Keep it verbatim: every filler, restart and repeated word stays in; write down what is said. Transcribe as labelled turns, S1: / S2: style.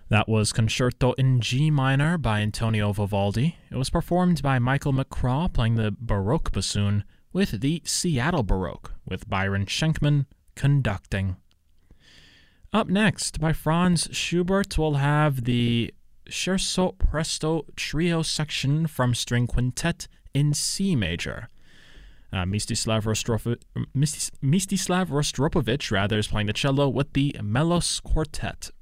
S1: That was Concerto in G minor by Antonio Vivaldi. It was performed by Michael McCraw playing the Baroque bassoon with the Seattle Baroque, with Byron Schenkman conducting. Up next, by Franz Schubert, we'll have the Scherzo Presto Trio section from String Quintet in C major. Uh, Mstislav, Rostropo- Mstislav Rostropovich rather, is playing the cello with the Melos Quartet.